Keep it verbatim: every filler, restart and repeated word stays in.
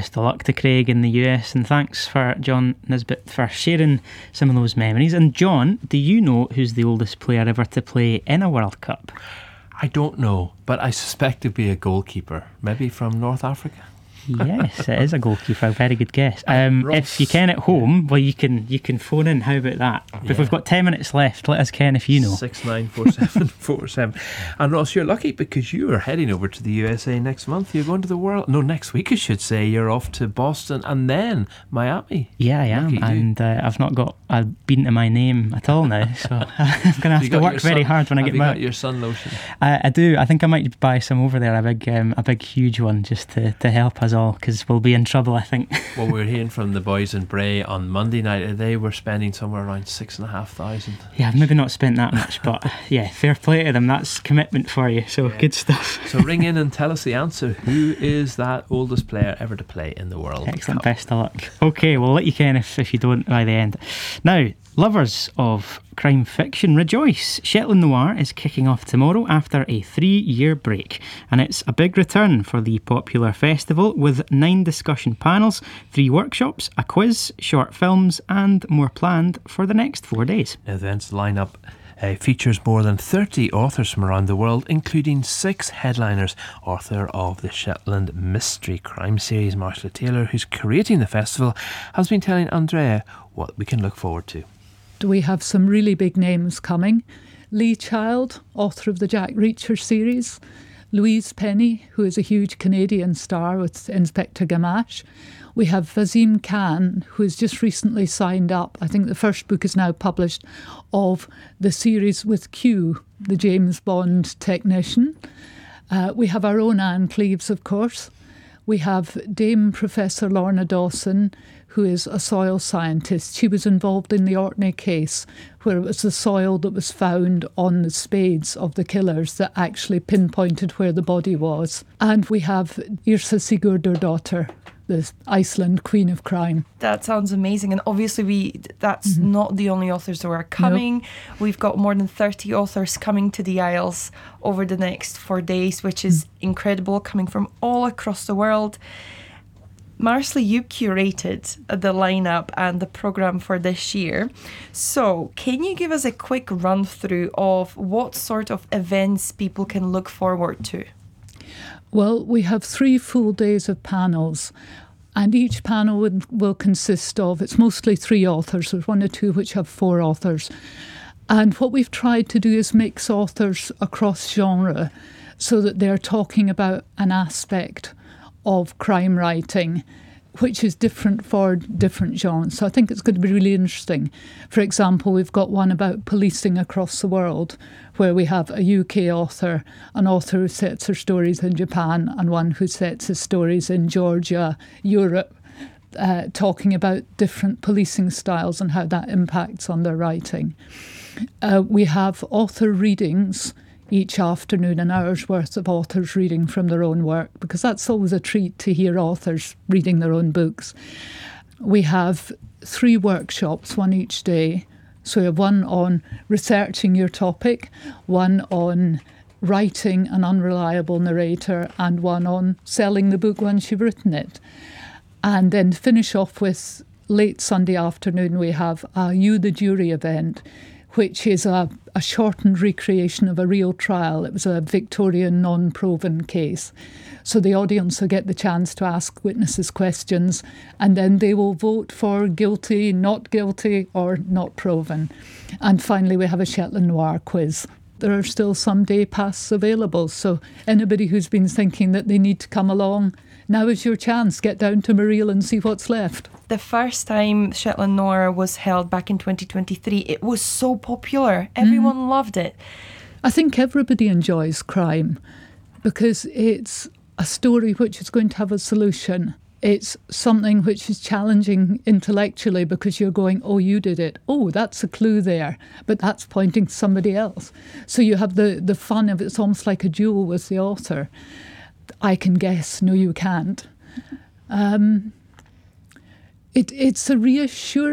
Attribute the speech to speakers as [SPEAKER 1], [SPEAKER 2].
[SPEAKER 1] best of luck to Craig in the U S, and thanks for John Nisbet for sharing some of those memories. And John, do you know who's the oldest player ever to play in a World Cup?
[SPEAKER 2] I don't know, but I suspect it'd be a goalkeeper, maybe from North Africa.
[SPEAKER 1] Yes, it is a goalkeeper. Very good guess. Um, if you can at home, well, you can you can phone in. How about that? Yeah. If we've got ten minutes left, let us ken if you know.
[SPEAKER 2] Six nine four seven four seven. And Ross, you're lucky because you are heading over to the U S A next month. You're going to the world. No, next week I should say. You're off to Boston and then Miami.
[SPEAKER 1] Yeah, I am, and uh, I've not got a bean to my name at all now, so I'm going to have to work very
[SPEAKER 2] sun,
[SPEAKER 1] hard when I get back.
[SPEAKER 2] Have you got your sun lotion?
[SPEAKER 1] I, I do. I think I might buy some over there. A big, um, a big, huge one, just to to help us all, because we'll be in trouble, I think.
[SPEAKER 2] Well, we were hearing from the boys in Bray on Monday night. They were spending somewhere around six and a half thousand.
[SPEAKER 1] Yeah, I've maybe not spent that much, but yeah, fair play to them. That's commitment for you. So yeah. Good stuff.
[SPEAKER 2] So ring in and tell us the answer. Who is that oldest player ever to play in the World
[SPEAKER 1] Excellent.
[SPEAKER 2] Cup?
[SPEAKER 1] Best of luck. Okay, we'll let you ken if, if you don't by the end. Now, lovers of crime fiction, rejoice. Shetland Noir is kicking off tomorrow after a three-year break, and it's a big return for the popular festival with nine discussion panels, three workshops, a quiz, short films and more planned for the next four days.
[SPEAKER 2] The events lineup Uh, features more than thirty authors from around the world, including six headliners. Author of the Shetland Mystery Crime series, Marshall Taylor, who's curating the festival, has been telling Andrea what we can look forward to.
[SPEAKER 3] We have some really big names coming. Lee Child, author of the Jack Reacher series. Louise Penny, who is a huge Canadian star with Inspector Gamache. We have Vaseem Khan, who has just recently signed up. I think the first book is now published of the series with Q, the James Bond technician. Uh, we have our own Anne Cleeves, of course. We have Dame Professor Lorna Dawson, who is a soil scientist. She was involved in the Orkney case, where it was the soil that was found on the spades of the killers that actually pinpointed where the body was. And we have Yrsa Sigurdardóttir, the Iceland Queen of Crime.
[SPEAKER 4] That sounds amazing, and obviously we that's mm-hmm. not the only authors who are coming. Nope. We've got more than thirty authors coming to the Isles over the next four days, which is mm-hmm. incredible, coming from all across the world. Marsley, you curated the lineup and the programme for this year. So can you give us a quick run through of what sort of events people can look forward to?
[SPEAKER 3] Well, we have three full days of panels, and each panel will, will consist of, it's mostly three authors, there's one or two which have four authors. And what we've tried to do is mix authors across genre so that they're talking about an aspect of crime writing which is different for different genres. So I think it's going to be really interesting. For example, we've got one about policing across the world, where we have a U K author, an author who sets her stories in Japan, and one who sets his stories in Georgia, Europe, uh, talking about different policing styles and how that impacts on their writing. Uh, we have author readings each afternoon, an hour's worth of authors reading from their own work, because that's always a treat to hear authors reading their own books. We have three workshops, one each day. So we have one on researching your topic, one on writing an unreliable narrator, and one on selling the book once you've written it. And then finish off with late Sunday afternoon, we have a You the Jury event, which is a, a shortened recreation of a real trial. It was a Victorian non-proven case. So the audience will get the chance to ask witnesses questions, and then they will vote for guilty, not guilty, or not proven. And finally, we have a Shetland Noir quiz. There are still some day pass available, so anybody who's been thinking that they need to come along, now is your chance. Get down to Mareel and see what's left.
[SPEAKER 4] The first time Shetland Noir was held back in twenty twenty-three, it was so popular. Everyone mm. loved it.
[SPEAKER 3] I think everybody enjoys crime because it's a story which is going to have a solution. It's something which is challenging intellectually because you're going, oh, you did it. Oh, that's a clue there. But that's pointing to somebody else. So you have the, the fun of it. It's almost like a duel with the author. I can guess. No, you can't. Um, it, it's a reassuring